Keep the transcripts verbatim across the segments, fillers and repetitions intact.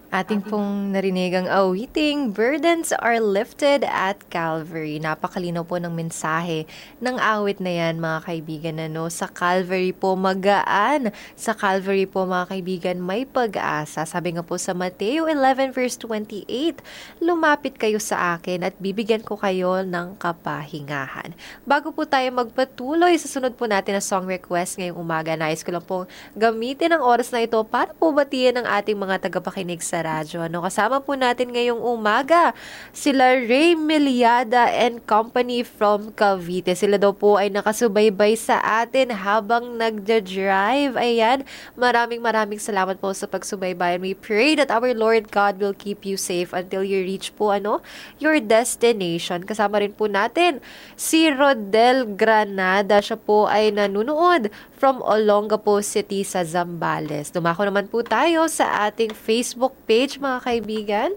Ating pong narinig ang awiting, "Burdens are lifted at Calvary." Napakalinaw po ng mensahe ng awit na yan, mga kaibigan. Ano? Sa Calvary po magaan. Sa Calvary po, mga kaibigan, may pag-asa. Sabi nga po sa Mateo eleven verse twenty-eight, "Lumapit kayo sa akin at bibigyan ko kayo ng kapahingahan." Bago po tayo magpatuloy sa sunod po natin na song request ngayong umaga, nais ko lang pong gamitin ang oras na ito para po batiin ang ating mga tagapakinig sa radyo. Ano, kasama po natin ngayong umaga sila Ray Miliada and Company from Cavite. Sila daw po ay nakasubaybay sa atin habang nagja-drive. Ayan, maraming maraming salamat po sa pagsubaybay. We pray that our Lord God will keep you safe until you reach po ano, your destination. Kasama rin po natin si Rodel Granada. Siya po ay nanunood from Olongapo City sa Zambales. Dumako naman po tayo sa ating Facebook page, mga kaibigan.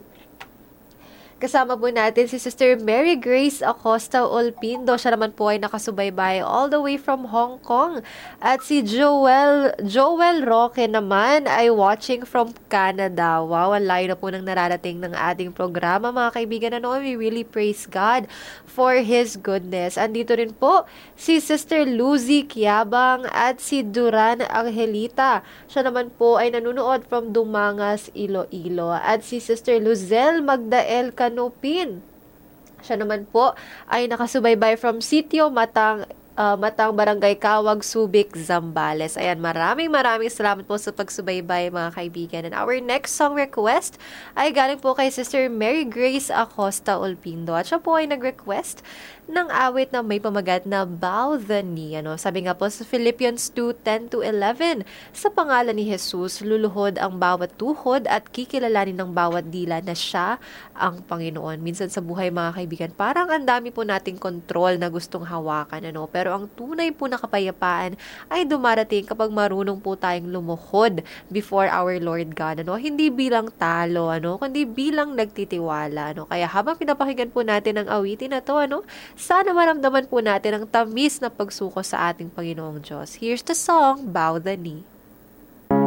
Kasama po natin si Sister Mary Grace Acosta Olpindo. Siya naman po ay nakasubaybay all the way from Hong Kong. At si Joel, Joel Roque naman ay watching from Canada. Wow, ang layo na po ng nararating ng ating programa, mga kaibigan. Ano, we really praise God for His goodness. Andito rin po si Sister Lucy Kiabang at si Duran Angelita. Siya naman po ay nanunood from Dumangas, Iloilo. At si Sister Luzel Magdael Kanupin. Siya naman po ay nakasubaybay from Sitio Matang uh, Matang Barangay Kawag, Subic, Zambales. Ayan, maraming maraming salamat po sa pagsubaybay, mga kaibigan. And our next song request ay galing po kay Sister Mary Grace Acosta Olpindo. At siya po ay nag-request ng awit na may pamagat na "Bow the Knee." Ano? Sabi nga po sa Philippians two ten to eleven, "Sa pangalan ni Jesus, luluhod ang bawat tuhod at kikilalanin ng bawat dila na siya ang Panginoon." Minsan sa buhay, mga kaibigan, parang ang dami po nating kontrol na gustong hawakan. Ano? Pero ang tunay po na kapayapaan ay dumarating kapag marunong po tayong lumuhod before our Lord God. Ano? Hindi bilang talo, ano? Kundi bilang nagtitiwala. Ano? Kaya habang pinapakinggan po natin ang awitin na to, ano? Sana maramdaman po natin ang tamis na pagsuko sa ating Panginoong Diyos. Here's the song, "Bow the Knee."